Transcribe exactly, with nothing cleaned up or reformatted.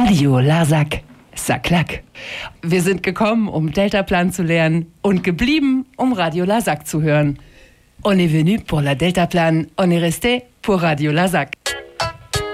Radio Larzac, ça claque. Wir sind gekommen, um Deltaplan zu lernen und geblieben, um Radio Larzac zu hören. On est venu pour la Deltaplan, on est resté pour Radio Larzac.